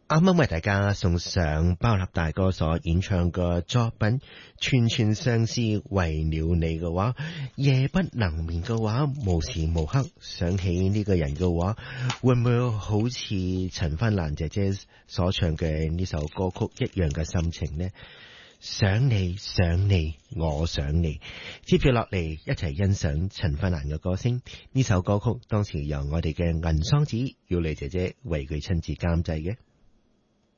啱啱為大家送上包立大哥所演唱嘅作品《串串相思為了你》嘅話，夜不能眠嘅話，無時無刻想起呢個人嘅話，會唔會好似陳芬蘭姐姐所唱嘅呢首歌曲一樣嘅心情呢？想你想你我想你，接住落嚟一齊欣賞陳芬蘭嘅歌聲。呢首歌曲當時由我哋嘅銀桑子耀莉姐姐為佢親自監製嘅。